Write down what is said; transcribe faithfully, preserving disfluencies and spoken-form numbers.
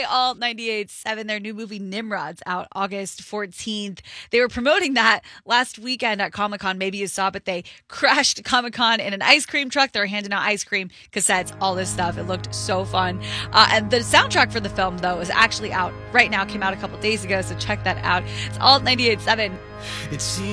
Alt ninety-eight point seven. Their new movie Nimrod's out August fourteenth. They were promoting that last weekend at Comic-Con. Maybe you saw, but they crashed Comic-Con in an ice cream truck. They were handing out ice cream, cassettes, all this stuff. It looked so fun. Uh, and the soundtrack for the film, though, is actually out right now. Came out a couple days ago, so check that out. It's Alt ninety-eight point seven. It seems